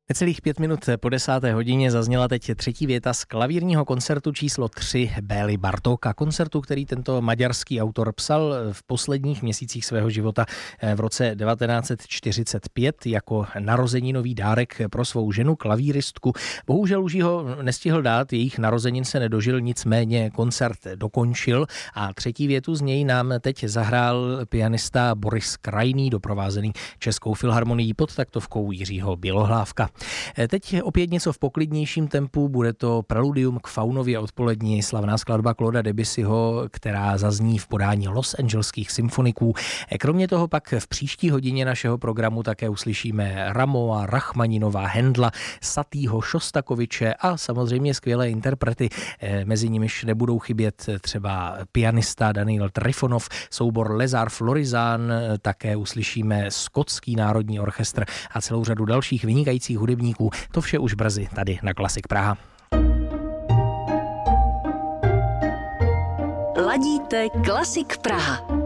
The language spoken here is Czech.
Necelých 5 minut po 10. hodině zazněla teď třetí věta z klavírního koncertu číslo 3 Bély Bartóka. Koncertu, který tento maďarský autor psal v posledních měsících svého života v roce 1945 jako narozeninový dárek pro svou ženu, klavíristku. Bohužel už ho nestihl dát, jejich narozenin se nedožil, nicméně koncert dokončil a třetí větu z něj nám teď zahrál pianista Boris Krajný, doprovázený Českou filharmonií pod taktovkou Jiřího Bělohlávka. Teď opět něco v poklidnějším tempu, bude to preludium k Faunově odpoledni, slavná skladba Clauda Debussyho, která zazní v podání Los Angeleských symfoniků. Kromě toho pak v příští hodině našeho programu také uslyšíme Rameaua, Rachmaninova, Händla, Satýho, Šostakoviče a samozřejmě skvělé interprety. Mezi nimiž nebudou chybět třeba pianista Daniel Trifonov, soubor Lézard Florizán, také uslyšíme Skotský národní orchestr a celou řadu dalších vynikajících hudebníků. To vše už brzy tady na Klasik Praha. Ladíte Klasik Praha.